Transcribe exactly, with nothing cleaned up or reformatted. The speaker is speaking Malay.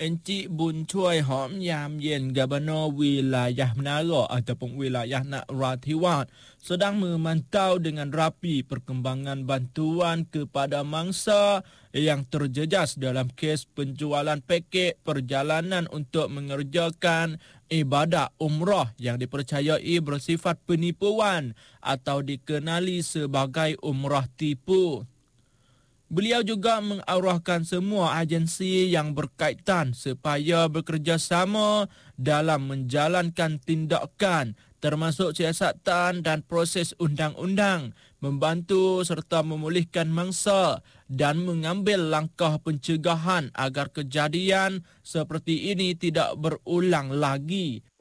Encik Bun Choi Hom Yam Yen, Gubernur Wilayah Menara ataupun Wilayah Narathiwat, sedang memantau dengan rapi perkembangan bantuan kepada mangsa yang terjejas dalam kes penjualan pakej perjalanan untuk mengerjakan ibadah umrah yang dipercayai bersifat penipuan atau dikenali sebagai umrah tipu. Beliau juga mengarahkan semua agensi yang berkaitan supaya bekerjasama dalam menjalankan tindakan termasuk siasatan dan proses undang-undang, membantu serta memulihkan mangsa dan mengambil langkah pencegahan agar kejadian seperti ini tidak berulang lagi.